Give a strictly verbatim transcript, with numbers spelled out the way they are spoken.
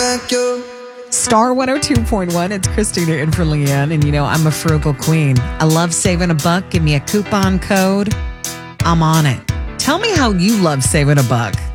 like you. Star one oh two point one. It's Christina in for Leanne. And you know, I'm a frugal queen. I love saving a buck. Give me a coupon code. I'm on it. Tell me how you love saving a buck.